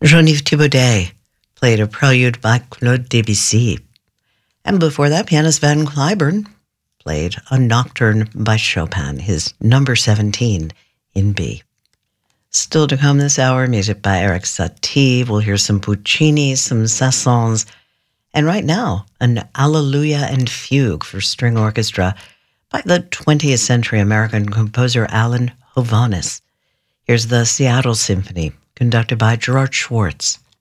Jean-Yves Thibaudet played a prelude by Claude Debussy. And before that, pianist Van Cliburn played a nocturne by Chopin, his number 17 in B. Still to come this hour, music by Erik Satie. We'll hear some Puccini, some Saint-Saëns, and right now, an Alleluia and Fugue for string orchestra by the 20th century American composer Alan Hovhaness. Here's the Seattle Symphony, conducted by Gerard Schwartz.